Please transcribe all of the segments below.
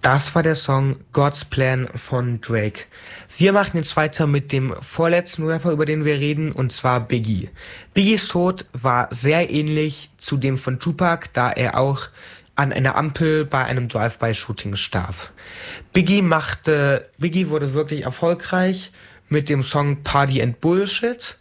Das war der Song God's Plan von Drake. Wir machen jetzt weiter mit dem vorletzten Rapper, über den wir reden, und zwar Biggie. Biggies Tod war sehr ähnlich zu dem von Tupac, da er auch an einer Ampel bei einem Drive-by-Shooting starb. Biggie wurde wirklich erfolgreich mit dem Song Party and Bullshit.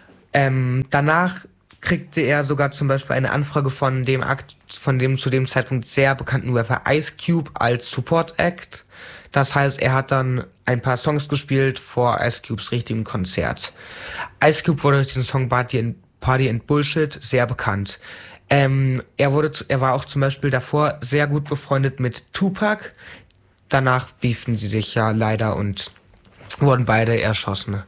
Danach kriegte er sogar zum Beispiel eine Anfrage von dem zu dem Zeitpunkt sehr bekannten Rapper Ice Cube als Support Act. Das heißt, er hat dann ein paar Songs gespielt vor Ice Cubes richtigem Konzert. Ice Cube wurde durch den Song Party and Bullshit sehr bekannt. Er war auch zum Beispiel davor sehr gut befreundet mit Tupac. Danach beeften sie sich ja leider und wurden beide erschossen.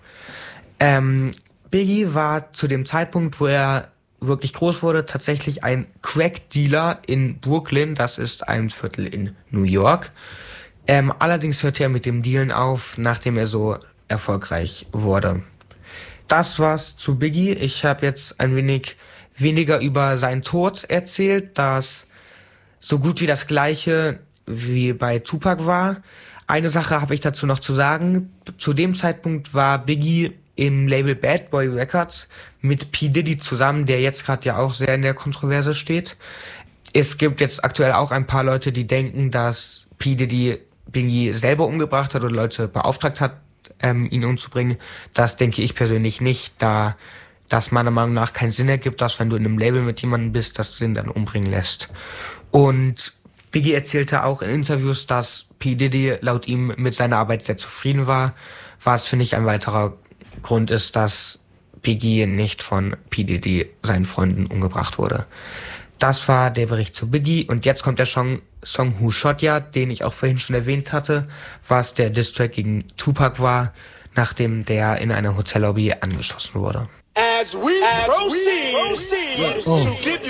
Biggie war zu dem Zeitpunkt, wo er wirklich groß wurde, tatsächlich ein Crack-Dealer in Brooklyn. Das ist ein Viertel in New York. Allerdings hörte er mit dem Dealen auf, nachdem er so erfolgreich wurde. Das war's zu Biggie. Ich habe jetzt ein wenig weniger über seinen Tod erzählt, das so gut wie das gleiche wie bei Tupac war. Eine Sache habe ich dazu noch zu sagen. Zu dem Zeitpunkt war Biggie im Label Bad Boy Records mit P. Diddy zusammen, der jetzt gerade ja auch sehr in der Kontroverse steht. Es gibt jetzt aktuell auch ein paar Leute, die denken, dass P. Diddy Biggie selber umgebracht hat oder Leute beauftragt hat, ihn umzubringen. Das denke ich persönlich nicht, da das meiner Meinung nach keinen Sinn ergibt, dass wenn du in einem Label mit jemandem bist, dass du den dann umbringen lässt. Und Biggie erzählte auch in Interviews, dass P. Diddy laut ihm mit seiner Arbeit sehr zufrieden war, was, finde ich, ein weiterer Grund ist, dass Biggie nicht von P. Diddy, seinen Freunden, umgebracht wurde. Das war der Bericht zu Biggie und jetzt kommt der Song Who Shot Ya, den ich auch vorhin schon erwähnt hatte, was der Diss-Track gegen Tupac war, nachdem der in einer Hotellobby angeschossen wurde. As we proceed to give you